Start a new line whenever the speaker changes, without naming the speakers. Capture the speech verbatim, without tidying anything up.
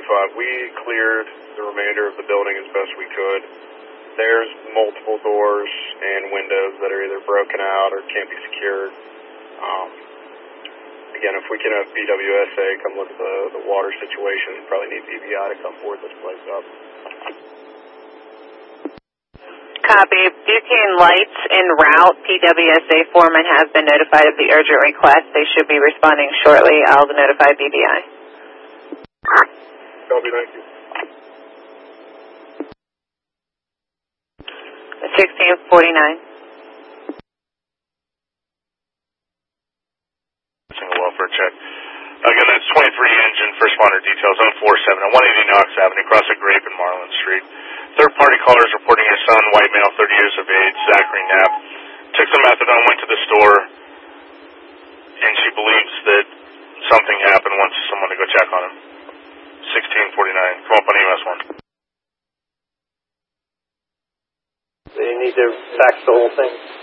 five. We cleared the remainder of the building as best we could. There's multiple doors and windows that are either broken out or can't be secured. Um, again, if we can have B W S A come look at the, the water situation, probably need B V I to come board this place up.
Copy. Buchanan Lights en route. P W S A foreman has been notified of the urgent request. They should be responding shortly. I'll notify B V I.
Copy, thank you.
sixteen forty-nine.
Single welfare check. Again, that's twenty-three engine, first responder details, oh four seven at one eighty Knox Avenue, across the Grape and Marlin Street. Third-party callers reporting your son, white male, thirty years of age, Zachary Knapp, took some methadone, went to the store, and she believes that something happened, wants someone to go check on him. sixteen forty-nine. Come up on E M S one.
They need to fax the whole thing.